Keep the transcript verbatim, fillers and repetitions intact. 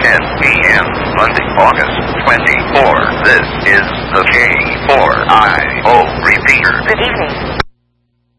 ten p m Monday, August twenty-fourth. This is the K four I O repeater. Good evening.